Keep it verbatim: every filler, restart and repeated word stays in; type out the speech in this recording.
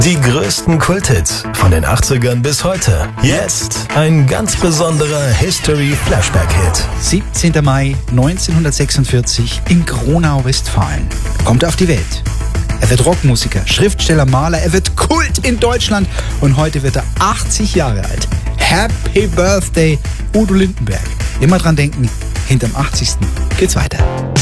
Die größten Kulthits von den achtzigern bis heute. Jetzt ein ganz besonderer History-Flashback-Hit. siebzehnter Mai neunzehnhundertsechsundvierzig in Gronau, Westfalen. Kommt er auf die Welt. Er wird Rockmusiker, Schriftsteller, Maler, er wird Kult in Deutschland und heute wird er achtzig Jahre alt. Happy Birthday, Udo Lindenberg. Immer dran denken, hinterm achtzigsten geht's weiter.